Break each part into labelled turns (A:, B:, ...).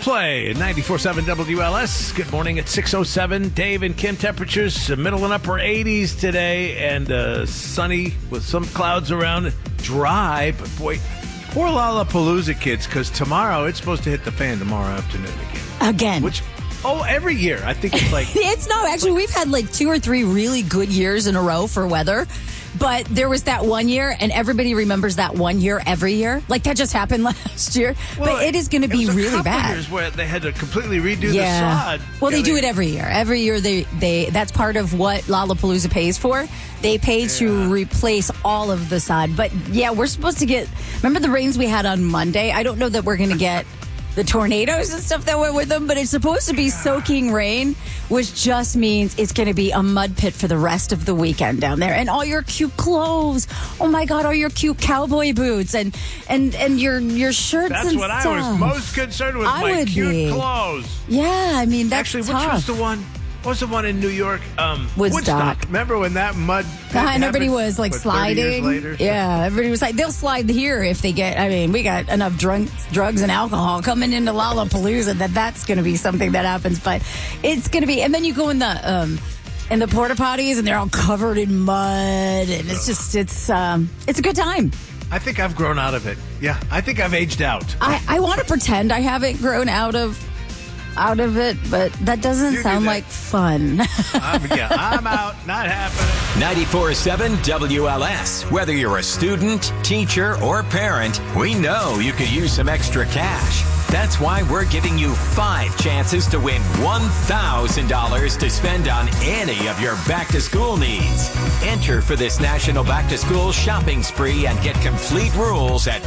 A: Coldplay at 94.7 WLS. Good morning at 6:07. Dave and Kim, temperatures middle and upper 80s today, and sunny with some clouds around. Dry, but boy, poor Lollapalooza kids, because tomorrow it's supposed to hit the fan tomorrow afternoon again. Every year. I think it's like...
B: Actually, we've had like 2 or 3 really good years in a row for weather. But there was that one year, and everybody remembers that one year every year. Like, that just happened last year.
A: Well,
B: but it is going to be really bad.
A: Years where they had to completely redo the sod.
B: Well, they do it every year. Every year, they that's part of what Lollapalooza pays for. They pay to replace all of the sod. But, yeah, we're supposed to get... Remember the rains we had on Monday? I don't know that we're going to get... the tornadoes and stuff that went with them, but it's supposed to be soaking rain, which just means it's going to be a mud pit for the rest of the weekend down there. And all your cute clothes, oh my God, all your cute cowboy boots and your shirts.
A: That's
B: and
A: what
B: stuff.
A: I was most concerned with. My cute clothes.
B: Yeah, I mean, that's
A: actually
B: tough.
A: Which was the one? What was the one in New York?
B: Woodstock.
A: Remember when that mud?
B: And everybody was like sliding. Yeah, everybody was like, they'll slide here if they get. I mean, we got enough drugs and alcohol coming into Lollapalooza that's going to be something that happens. But it's going to be, and then you go in the porta potties and they're all covered in mud, and it's just it's a good time.
A: I think I've grown out of it. Yeah, I think I've aged out.
B: I want to pretend I haven't grown out of it, but that doesn't sound like fun.
A: I'm out. Not happening.
C: 94.7 WLS. Whether you're a student, teacher, or parent, we know you could use some extra cash. That's why we're giving you 5 chances to win $1,000 to spend on any of your back-to-school needs. Enter for this National Back-to-School shopping spree and get complete rules at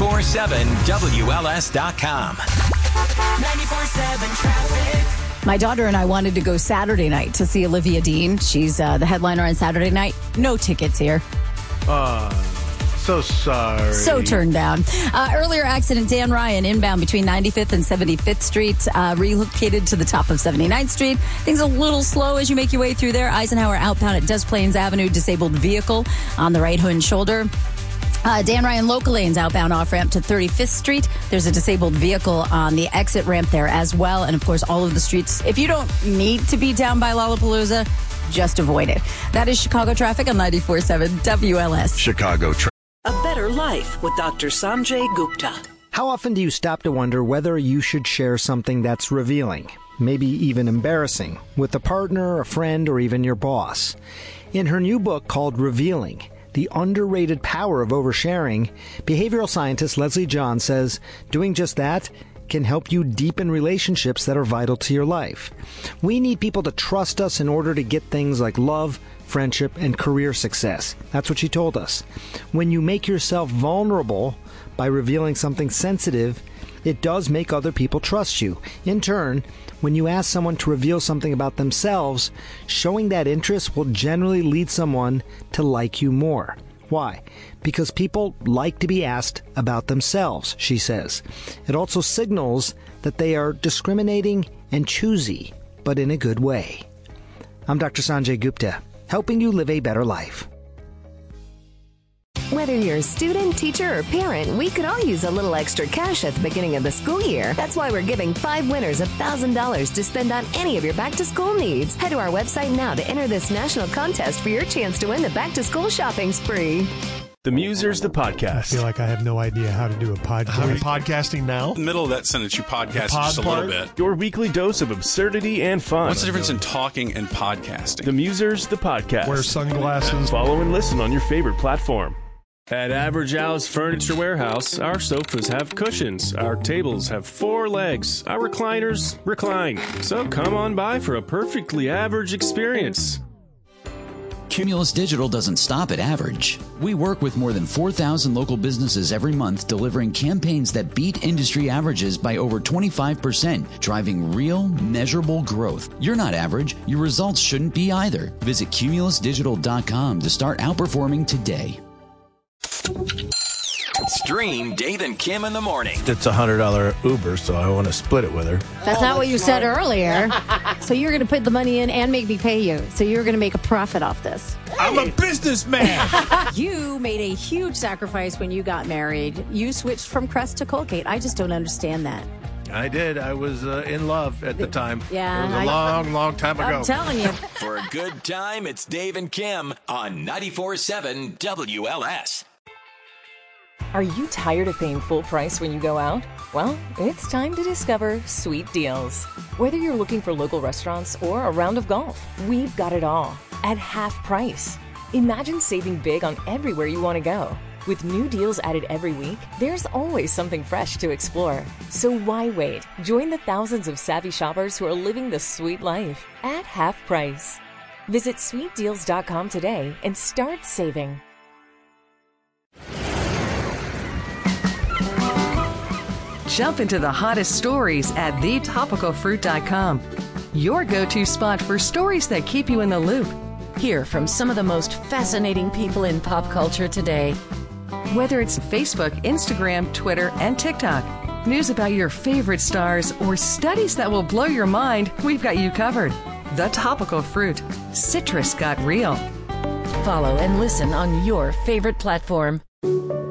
C: 947WLS.com.
D: 94.7 traffic.
B: My daughter and I wanted to go Saturday night to see Olivia Dean. She's the headliner on Saturday night. No tickets here.
A: So sorry.
B: So turned down. Earlier accident, Dan Ryan inbound between 95th and 75th Street, relocated to the top of 79th Street. Things a little slow as you make your way through there. Eisenhower outbound at Des Plaines Avenue, disabled vehicle on the right hand shoulder. Dan Ryan local lanes outbound off-ramp to 35th Street. There's a disabled vehicle on the exit ramp there as well. And, of course, all of the streets. If you don't need to be down by Lollapalooza, just avoid it. That is Chicago traffic on 94.7 WLS.
E: Chicago traffic.
F: A better life with Dr. Sanjay Gupta.
G: How often do you stop to wonder whether you should share something that's revealing, maybe even embarrassing, with a partner, a friend, or even your boss? In her new book called Revealing, The Underrated Power of Oversharing, behavioral scientist Leslie John says doing just that can help you deepen relationships that are vital to your life. We need people to trust us in order to get things like love, friendship, and career success. That's what she told us. When you make yourself vulnerable by revealing something sensitive, it does make other people trust you. In turn, when you ask someone to reveal something about themselves, showing that interest will generally lead someone to like you more. Why? Because people like to be asked about themselves, she says. It also signals that they are discriminating and choosy, but in a good way. I'm Dr. Sanjay Gupta, helping you live a better life.
H: Whether you're a student, teacher, or parent, we could all use a little extra cash at the beginning of the school year. That's why we're giving 5 winners $1,000 to spend on any of your back-to-school needs. Head to our website now to enter this national contest for your chance to win the back-to-school shopping spree.
I: The Musers, the podcast.
J: I feel like I have no idea how to do a podcast.
K: How are you podcasting now?
L: In the middle of that sentence, you podcast just a little bit.
I: Your weekly dose of absurdity and fun.
L: What's the difference in talking and podcasting?
I: The Musers, the podcast.
J: Wear sunglasses.
I: Follow and listen on your favorite platform. At Average Al's Furniture Warehouse, our sofas have cushions, our tables have 4 legs, our recliners recline. So come on by for a perfectly average experience.
M: Cumulus Digital doesn't stop at average. We work with more than 4,000 local businesses every month, delivering campaigns that beat industry averages by over 25%, driving real, measurable growth. You're not average. Your results shouldn't be either. Visit cumulusdigital.com to start outperforming today.
C: Stream Dave and Kim in the morning.
A: It's $100 Uber, so I want to split it with her.
N: That's not what you said earlier. So you're going to put the money in and make me pay you. So you're going to make a profit off this.
A: I'm a businessman.
N: You made a huge sacrifice when you got married. You switched from Crest to Colgate. I just don't understand that.
A: I did. I was in love at the time.
B: Yeah.
A: It was a long time ago.
B: I'm telling you.
C: For a good time, it's Dave and Kim on 94.7 WLS.
E: Are you tired of paying full price when you go out? Well, it's time to discover Sweet Deals. Whether you're looking for local restaurants or a round of golf, we've got it all at half price. Imagine saving big on everywhere you want to go. With new deals added every week, there's always something fresh to explore. So why wait? Join the thousands of savvy shoppers who are living the sweet life at half price. Visit sweetdeals.com today and start saving.
K: Jump into the hottest stories at thetopicalfruit.com. Your go-to spot for stories that keep you in the loop. Hear from some of the most fascinating people in pop culture today. Whether it's Facebook, Instagram, Twitter, and TikTok, news about your favorite stars, or studies that will blow your mind, we've got you covered. The Topical Fruit. Citrus got real. Follow and listen on your favorite platform.